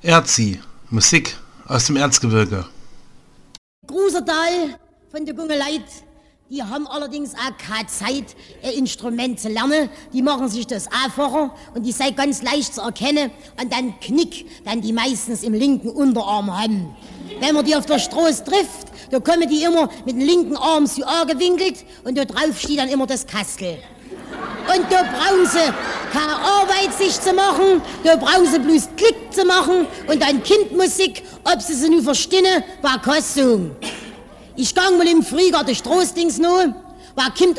Erzi, Musik aus dem Erzgebirge. Grusertal von der Gungeleit, die haben allerdings auch keine Zeit, ein Instrument zu lernen. Die machen sich das einfacher und die sei ganz leicht zu erkennen an den Knick, den die meistens im linken Unterarm haben. Wenn man die auf der Straße trifft, da kommen die immer mit dem linken Arm so angewinkelt und da drauf steht dann immer das Kastel. Und da brauchen sie keine Arbeit sich zu machen, da brauchen sie bloß Klick zu machen und dann Kindmusik, ob sie nur verstehen, war Kostüm. Ich gang mal im Frühjahr die Straßdings noch, war Kind